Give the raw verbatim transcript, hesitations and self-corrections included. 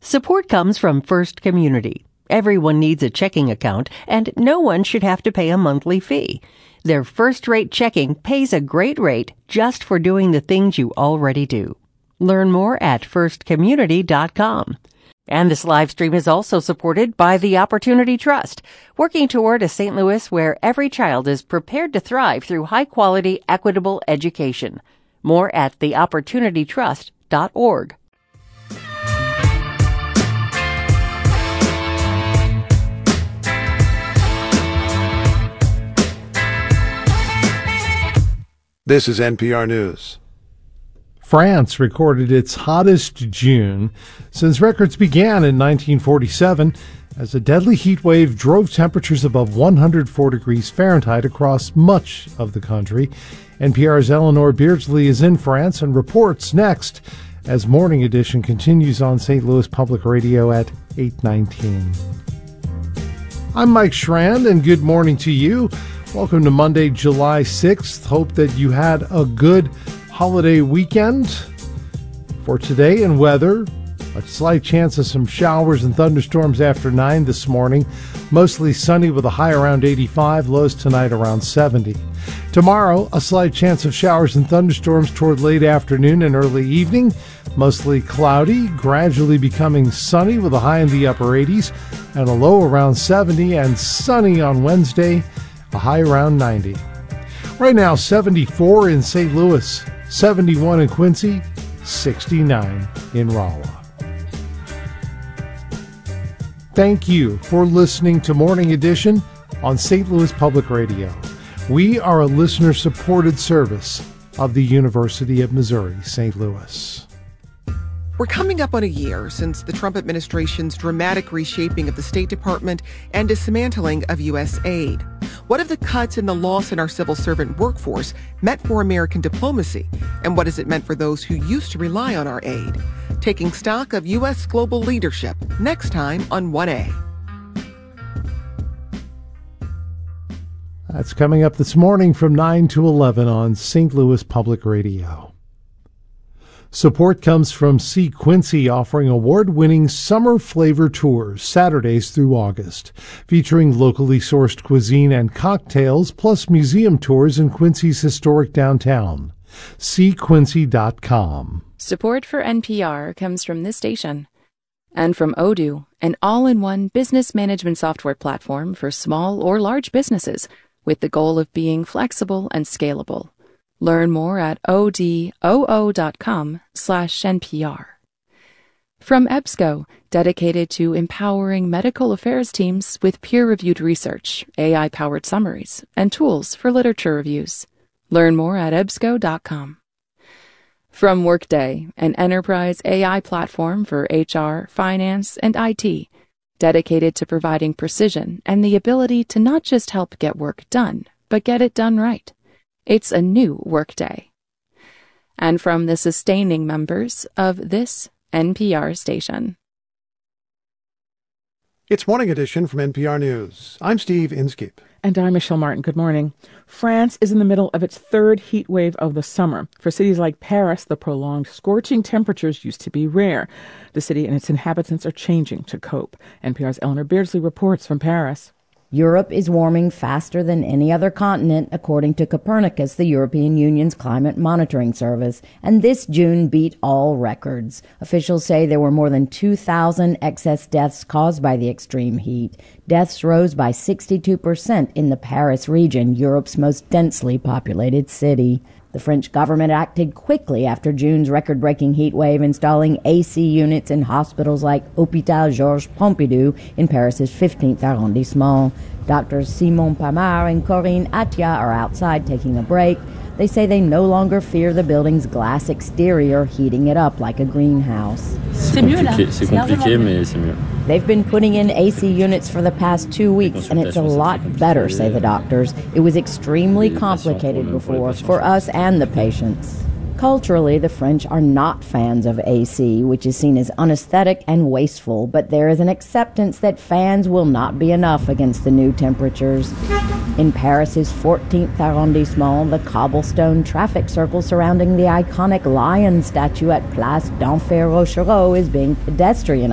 Support comes from First Community. Everyone needs a checking account, and no one should have to pay a monthly fee. Their first-rate checking pays a great rate just for doing the things you already do. Learn more at first community dot com. And this live stream is also supported by the Opportunity Trust, working toward a Saint Louis where every child is prepared to thrive through high-quality, equitable education. More at the opportunity trust dot org. This is N P R News. France recorded its hottest June since records began in nineteen forty-seven as a deadly heat wave drove temperatures above one hundred four degrees Fahrenheit across much of the country. N P R's Eleanor Beardsley is in France and reports next as Morning Edition continues on Saint Louis Public Radio at eight nineteen. I'm Mike Schrand, and good morning to you. Welcome to Monday, July sixth. Hope that you had a good holiday weekend. For today and weather, a slight chance of some showers and thunderstorms after nine this morning. Mostly sunny with a high around eighty-five, lows tonight around seventy. Tomorrow, a slight chance of showers and thunderstorms toward late afternoon and early evening. Mostly cloudy, gradually becoming sunny with a high in the upper eighties and a low around seventy, and sunny on Wednesday, a high around ninety. Right now, seventy-four in Saint Louis, seventy-one in Quincy, sixty-nine in Rolla. Thank you for listening to Morning Edition on Saint Louis Public Radio. We are a listener-supported service of the University of Missouri, Saint Louis. We're coming up on a year since the Trump administration's dramatic reshaping of the State Department and dismantling of U S aid. What have the cuts and the loss in our civil servant workforce meant for American diplomacy? And what has it meant for those who used to rely on our aid? Taking stock of U S global leadership, next time on one A. That's coming up this morning from nine to eleven on Saint Louis Public Radio. Support comes from C. Quincy, offering award-winning summer flavor tours Saturdays through August, featuring locally sourced cuisine and cocktails, plus museum tours in Quincy's historic downtown. C Quincy dot com. Support for N P R comes from this station and from Odoo, an all-in-one business management software platform for small or large businesses with the goal of being flexible and scalable. Learn more at odoo dot com slash N P R. From EBSCO, dedicated to empowering medical affairs teams with peer-reviewed research, A I-powered summaries, and tools for literature reviews. Learn more at ebsco dot com. From Workday, an enterprise A I platform for H R, finance, and I T, dedicated to providing precision and the ability to not just help get work done, but get it done right. It's a new Workday. And from the sustaining members of this N P R station. It's Morning Edition from N P R News. I'm Steve Inskeep. And I'm Michelle Martin. Good morning. France is in the middle of its third heat wave of the summer. For cities like Paris, the prolonged scorching temperatures used to be rare. The city and its inhabitants are changing to cope. N P R's Eleanor Beardsley reports from Paris. Europe is warming faster than any other continent, according to Copernicus, the European Union's climate monitoring service, and this June beat all records. Officials say there were more than two thousand excess deaths caused by the extreme heat. Deaths rose by sixty-two percent in the Paris region, Europe's most densely populated city. The French government acted quickly after June's record-breaking heat wave, installing A C units in hospitals like Hôpital Georges Pompidou in Paris's fifteenth arrondissement. Doctors Simon Pamar and Corinne Atia are outside taking a break. They say they no longer fear the building's glass exterior heating it up like a greenhouse. C'est compliqué, c'est compliqué, mais c'est mieux. They've been putting in A C units for the past two weeks, and it's a lot better, say the doctors. It was extremely complicated before, for us and the patients. Culturally, the French are not fans of A C, which is seen as unaesthetic and wasteful, but there is an acceptance that fans will not be enough against the new temperatures. In Paris's fourteenth arrondissement, the cobblestone traffic circle surrounding the iconic lion statue at Place d'Enfer Rochereau is being pedestrianized.